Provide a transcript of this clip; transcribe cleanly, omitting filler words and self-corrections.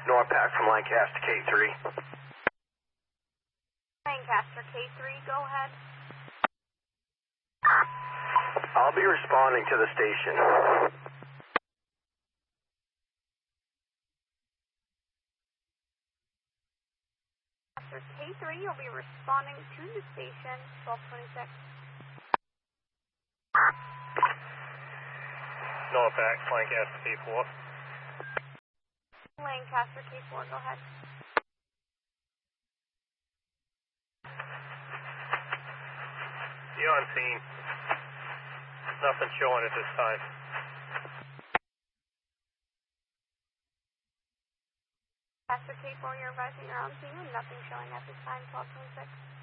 Norpac from Lancaster K3. Lancaster K3, go ahead. I'll be responding to the station. Lancaster K3, you'll be responding to the station, 1226. Norpac, Lancaster K4. Lancaster K4, go ahead. You're on scene. Nothing showing at this time. Lancaster K4, you're advising you're on scene with nothing showing at this time, 1226.